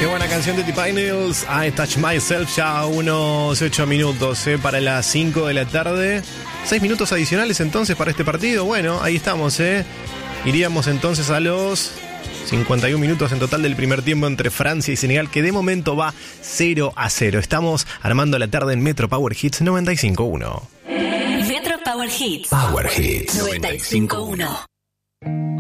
Qué buena canción de T-Finals, I Touch Myself, ya unos 8 minutos para las 5 de la tarde. 6 minutos adicionales entonces para este partido. Bueno, ahí estamos. Iríamos entonces a los 51 minutos en total del primer tiempo entre Francia y Senegal, que de momento va 0-0. Estamos armando la tarde en Metro Power Hits 95.1. Metro Power Hits. Power Hits 95.1.